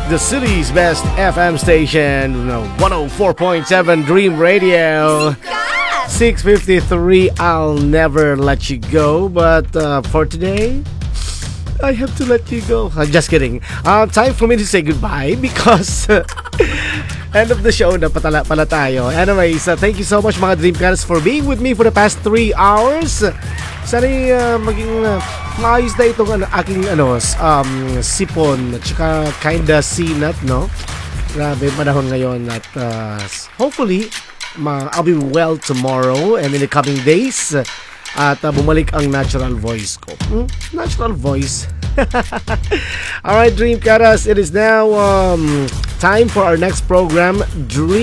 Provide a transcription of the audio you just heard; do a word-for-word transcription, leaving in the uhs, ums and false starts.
the city's best F M station, one oh four point seven Dream Radio. six fifty-three, I'll never let you go. But uh, for today, I have to let you go. Uh, just kidding. Uh, time for me to say goodbye because end of the show na patala pala tayo. Anyways, uh, thank you so much mga Dreamcatchers for being with me for the past three hours. Sana uh, maging uh, maayos na itong ano, aking ano, um, sipon at saka kinda sinat, no? Grabe panahon ngayon at uh, hopefully ma I'll be well tomorrow and in the coming days at uh, bumalik ang natural voice ko. Hmm? Natural voice. Alright, Dreamcatchers, it is now um, time for our next program, Dream